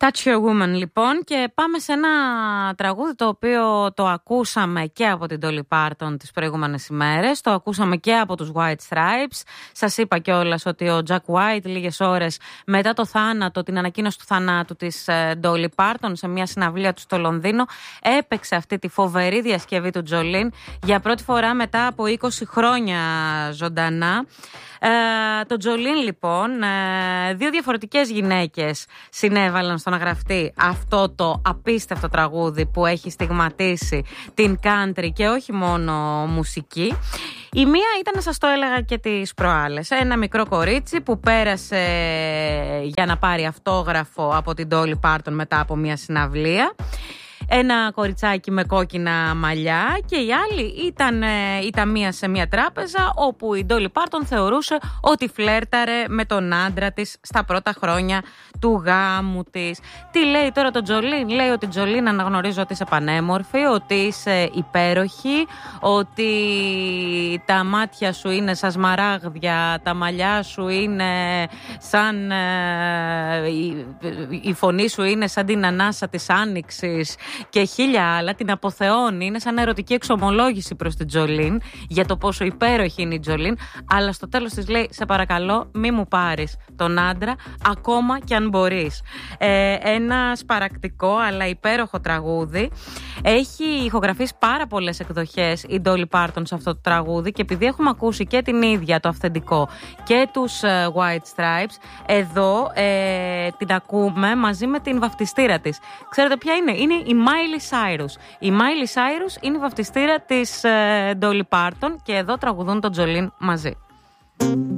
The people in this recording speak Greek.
Touch Your Woman λοιπόν, και πάμε σε ένα τραγούδι το οποίο το ακούσαμε και από την Dolly Parton τις προηγούμενες ημέρες, το ακούσαμε και από τους White Stripes. Σας είπα κιόλας ότι ο Jack White λίγες ώρες μετά το θάνατο, την ανακοίνωση του θανάτου της Dolly Parton σε μια συναυλία του στο Λονδίνο, έπαιξε αυτή τη φοβερή διασκευή του Jolene για πρώτη φορά μετά από 20 χρόνια ζωντανά. Το Jolene λοιπόν, δύο διαφορετικές γυναίκες συνέβαλαν στο να γραφτεί αυτό το απίστευτο τραγούδι που έχει στιγματίσει την country και όχι μόνο μουσική. Η μία ήταν, σας το έλεγα και τις προάλλες, ένα μικρό κορίτσι που πέρασε για να πάρει αυτόγραφο από την Dolly Parton μετά από μια συναυλία. Ένα κοριτσάκι με κόκκινα μαλλιά, και η άλλη ήταν μία σε μία τράπεζα όπου η Dolly Parton θεωρούσε ότι φλέρταρε με τον άντρα της στα πρώτα χρόνια του γάμου της. Τι λέει τώρα το Jolene? Λέει ότι Jolene, αναγνωρίζω ότι είσαι πανέμορφη, ότι είσαι υπέροχη, ότι τα μάτια σου είναι σαν σμαράγδια, τα μαλλιά σου είναι σαν η φωνή σου είναι σαν την ανάσα της άνοιξης και χίλια άλλα. Την αποθεώνει, είναι σαν ερωτική εξομολόγηση προς την Jolene για το πόσο υπέροχη είναι η Jolene, αλλά στο τέλος της λέει, σε παρακαλώ μη μου πάρεις τον άντρα ακόμα κι αν μπορείς. Ένα σπαρακτικό αλλά υπέροχο τραγούδι. Έχει ηχογραφήσει πάρα πολλές εκδοχές η Dolly Parton σε αυτό το τραγούδι, και επειδή έχουμε ακούσει και την ίδια το αυθεντικό και τους White Stripes, εδώ την ακούμε μαζί με την βαφτιστήρα της. Ξέρετε ποια είναι? Είναι η Miley Cyrus. Η Miley Cyrus είναι η βαφτιστήρα της Dolly Parton, και εδώ τραγουδούν τον Jolene μαζί.